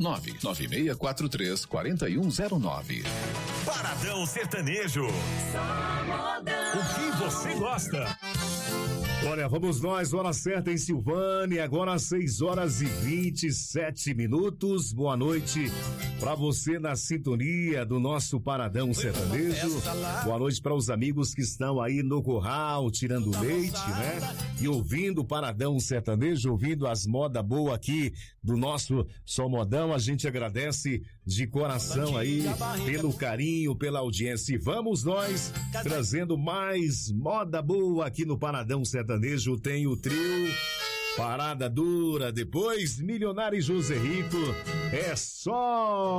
99643-4109. Paradão Sertanejo. O que você gosta? Olha, vamos nós, hora certa em Silvânia, agora às 6h27. Boa noite para você na sintonia do nosso Paradão Sertanejo. Boa noite para os amigos que estão aí no curral, tirando leite, né? E ouvindo o Paradão Sertanejo, ouvindo as modas boas aqui do nosso Só Modão. A gente agradece de coração aí pelo carinho, pela audiência. E vamos nós trazendo mais moda boa aqui no Paradão Sertanejo. Tem o trio Parada Dura, depois Milionário e José Rico. É só